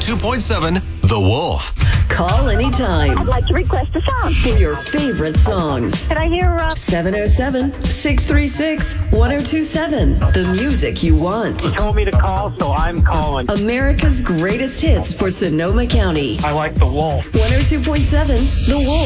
102.7 The Wolf. Call anytime I'd like to request a song. for your favorite songs. Can I hear 707-636-1027. The music you want. Told me to call, so I'm calling. America's greatest hits for Sonoma County. I like the Wolf. 102.7 The Wolf.